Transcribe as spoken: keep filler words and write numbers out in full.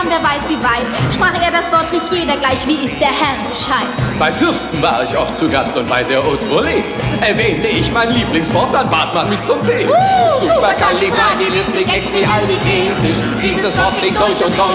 Wer weiß wie weit, sprach er das Wort, rief jeder gleich, wie ist der Herr Bescheid. Bei Fürsten war ich oft zu Gast und bei der Haute Volée erwähnte ich mein Lieblingswort, dann bat man mich zum Tee. Uh, Supercalifragilisticexpialidocious, dieses Wort klingt deutsch und deutsch.